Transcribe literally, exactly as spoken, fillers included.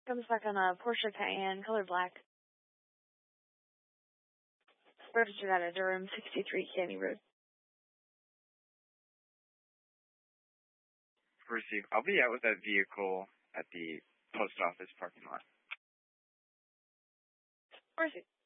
Comes back on a Porsche Cayenne, color black. Registered out of Durham, sixty-three Caney Road. Receive. I'll be out with that vehicle at the post office parking lot. Receive.